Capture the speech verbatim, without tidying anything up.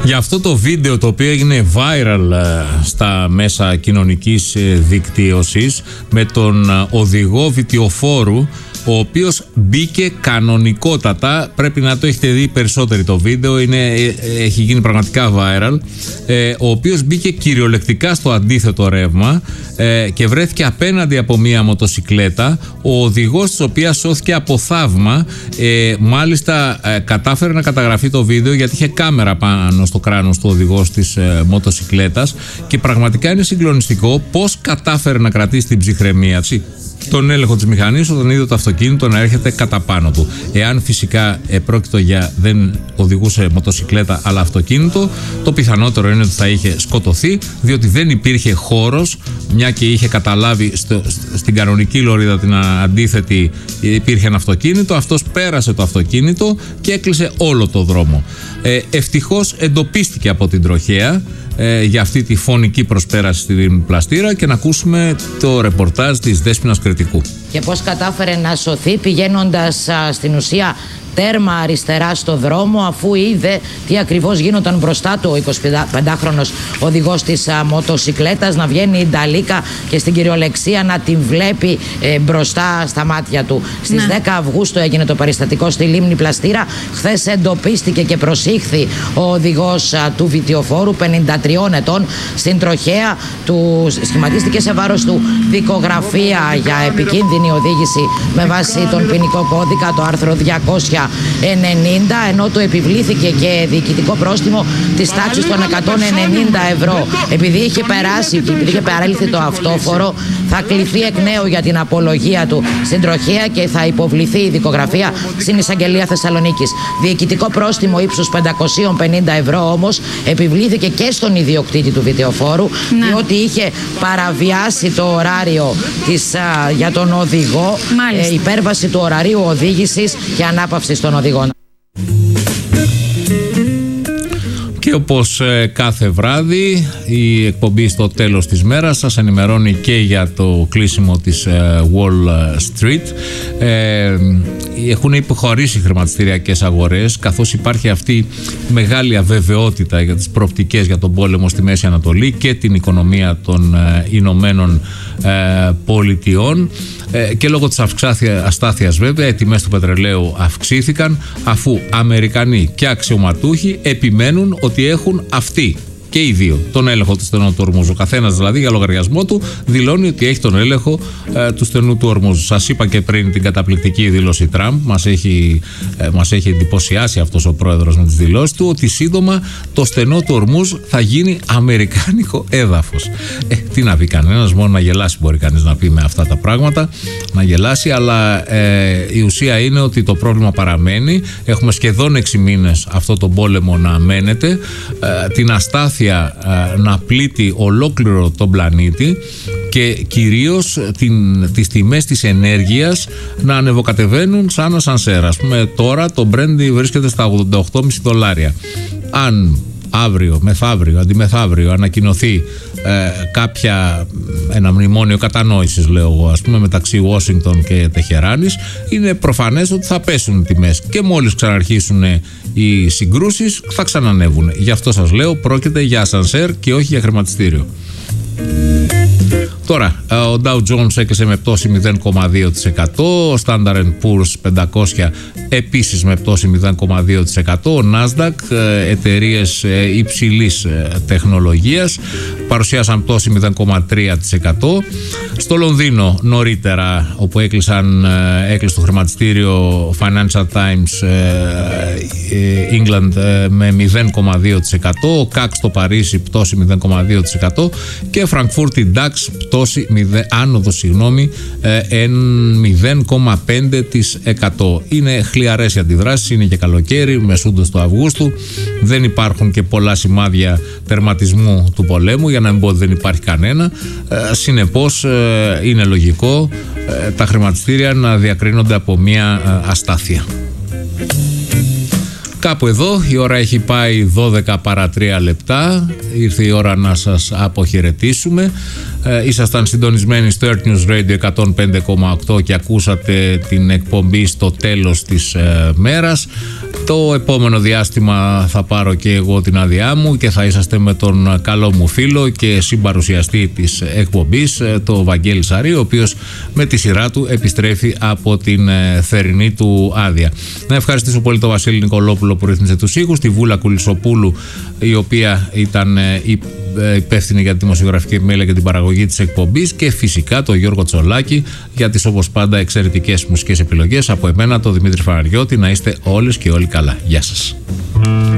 Για αυτό το βίντεο, το οποίο έγινε viral στα μέσα κοινωνικής δικτύωσης, με τον οδηγό βιτιοφόρου, ο οποίος μπήκε κανονικότατα, πρέπει να το έχετε δει περισσότεροι το βίντεο, είναι, έχει γίνει πραγματικά viral, ε, ο οποίος μπήκε κυριολεκτικά στο αντίθετο ρεύμα ε, και βρέθηκε απέναντι από μία μοτοσικλέτα, ο οδηγός της οποίας σώθηκε από θαύμα, ε, μάλιστα ε, κατάφερε να καταγραφεί το βίντεο γιατί είχε κάμερα πάνω στο κράνος του οδηγός της ε, μοτοσικλέτας, και πραγματικά είναι συγκλονιστικό πώς κατάφερε να κρατήσει την ψυχραιμία του, τον έλεγχο της μηχανής, όταν είδε το αυτοκίνητο να έρχεται κατά πάνω του. Εάν φυσικά επρόκειτο για, δεν οδηγούσε μοτοσικλέτα αλλά αυτοκίνητο, το πιθανότερο είναι ότι θα είχε σκοτωθεί, διότι δεν υπήρχε χώρος, μια και είχε καταλάβει στο, στην κανονική λωρίδα την αντίθετη υπήρχε ένα αυτοκίνητο, αυτός πέρασε το αυτοκίνητο και έκλεισε όλο το δρόμο. Ε, ευτυχώς εντοπίστηκε από την τροχέα ε, για αυτή τη φωνική προσπέραση στην πλαστήρα, και να ακούσουμε το ρεπορτάζ της Δέσποινας Κρητικού. Και πώς κατάφερε να σωθεί πηγαίνοντας α, στην ουσία τέρμα αριστερά στο δρόμο, αφού είδε τι ακριβώς γίνονταν μπροστά του ο εικοσιπεντάχρονος οδηγός της α, μοτοσικλέτας, να βγαίνει η νταλίκα και στην κυριολεξία να την βλέπει ε, μπροστά στα μάτια του. Στις ναι. δέκα Αυγούστου έγινε το περιστατικό στη λίμνη Πλαστήρα. Χθες εντοπίστηκε και προσήχθη ο οδηγός α, του βιτιοφόρου, πενήντα τριών ετών, στην τροχέα του. Σχηματίστηκε σε βάρος του δικογραφία για επικίνδυνη οδήγηση με βάση τον ποινικό κώδικα, το άρθρο διακόσια ενενήντα, ενώ του επιβλήθηκε και διοικητικό πρόστιμο της τάξης των εκατόν ενενήντα ευρώ. Επειδή είχε περάσει και επειδή είχε παρέλθει το αυτόφορο, θα κληθεί εκ νέου για την απολογία του στην τροχέα και θα υποβληθεί η δικογραφία στην Εισαγγελία Θεσσαλονίκης. Διοικητικό πρόστιμο ύψους πεντακόσια πενήντα ευρώ όμως επιβλήθηκε και στον ιδιοκτήτη του βιτεοφόρου, ναι. διότι είχε παραβιάσει το ωράριο της, α, για τον οδηγό, ε, υπέρβαση του ωραρίου οδήγησης και ανάπαυση των οδηγών. Και όπως ε, κάθε βράδυ, η εκπομπή στο τέλος της μέρας σας ενημερώνει και για το κλείσιμο της ε, Wall Street. Ε, έχουν υποχωρήσει χρηματιστηριακές αγορές, καθώς υπάρχει αυτή μεγάλη αβεβαιότητα για τις προοπτικές για τον πόλεμο στη Μέση Ανατολή και την οικονομία των ε, Ηνωμένων ε, Πολιτειών. Και λόγω της αστάθειας βέβαια οι τιμές του πετρελαίου αυξήθηκαν, αφού Αμερικανοί και αξιωματούχοι επιμένουν ότι έχουν αυτοί και οι δύο τον έλεγχο του στενού του Ορμούζου. Ο καθένας δηλαδή για λογαριασμό του δηλώνει ότι έχει τον έλεγχο ε, του στενού του Ορμούζου. Σας είπα και πριν την καταπληκτική δήλωση Τραμπ, μας έχει, ε, μας έχει εντυπωσιάσει αυτός ο πρόεδρος με τις δηλώσεις του, ότι σύντομα το στενό του Ορμούζ θα γίνει αμερικάνικο έδαφος. Ε, τι να πει κανένας, μόνο να γελάσει μπορεί κανείς να πει με αυτά τα πράγματα, να γελάσει, αλλά ε, η ουσία είναι ότι το πρόβλημα παραμένει. Έχουμε σχεδόν έξι μήνες αυτό το πόλεμο να μένεται, ε, την αστάθεια να πλήττει ολόκληρο τον πλανήτη και κυρίως την, τις τιμές της ενέργειας να ανεβοκατεβαίνουν σαν ασανσέρ. Ας πούμε τώρα το Brent βρίσκεται στα ογδόντα οκτώ κόμμα πέντε δολάρια. Αν αύριο, μεθαύριο, αντιμεθαύριο ανακοινωθεί ε, κάποια, ένα μνημόνιο κατανόησης, λέω εγώ, ας πούμε μεταξύ Ουάσιγκτον και Τεχεράνης, είναι προφανές ότι θα πέσουν οι τιμές και μόλις ξαναρχίσουν οι συγκρούσεις θα ξανανεύουν. Γι' αυτό σας λέω, πρόκειται για ασανσέρ και όχι για χρηματιστήριο. Τώρα, ο Dow Jones έκλεισε με πτώση μηδέν κόμμα δύο τοις εκατό, ο Standard and Poor's πεντακόσια επίσης με πτώση μηδέν κόμμα δύο τοις εκατό, ο Nasdaq, εταιρείες υψηλής τεχνολογίας, παρουσίασαν πτώση μηδέν κόμμα τρία τοις εκατό. Στο Λονδίνο νωρίτερα, όπου έκλεισαν, έκλεισε το χρηματιστήριο Financial Times England με μηδέν κόμμα δύο τοις εκατό, ο κάκ στο Παρίσι πτώση μηδέν κόμμα δύο τοις εκατό και Φραγκφούρτη DAX πτώση, άνοδο συγγνώμη, μηδέν κόμμα πέντε τοις εκατό. Είναι χλιαρές οι αντιδράσεις, είναι και καλοκαίρι, μεσούντος του Αυγούστου, δεν υπάρχουν και πολλά σημάδια τερματισμού του πολέμου, για να μην πω ότι δεν υπάρχει κανένα. Συνεπώς είναι λογικό τα χρηματιστήρια να διακρίνονται από μια αστάθεια. Κάπου εδώ η ώρα έχει πάει δώδεκα παρά τρία λεπτά. Ήρθε η ώρα να σας αποχαιρετήσουμε. Ε, ήσασταν συντονισμένοι στο Earth News Radio εκατόν πέντε κόμμα οκτώ και ακούσατε την εκπομπή στο τέλος της ε, μέρας. Το επόμενο διάστημα θα πάρω και εγώ την άδειά μου και θα είσαστε με τον καλό μου φίλο και συμπαρουσιαστή της εκπομπής, το Βαγγέλη Σαρή, ο οποίος με τη σειρά του επιστρέφει από την θερινή του άδεια. Να ευχαριστήσω πολύ τον Βασίλη Νικολόπουλο που ρύθμισε τους ήχους, τη Βούλα Κουλισσοπούλου η οποία ήταν υπεύθυνη για τη δημοσιογραφική επιμέλεια και την παραγωγή της εκπομπής, και φυσικά τον Γιώργο Τσολάκη για τις όπως πάντα εξαιρετικές μουσικές επιλογές. Από εμένα τον Δημήτρη Φαναριώτη, να είστε όλες και όλοι καλά. Γεια σας.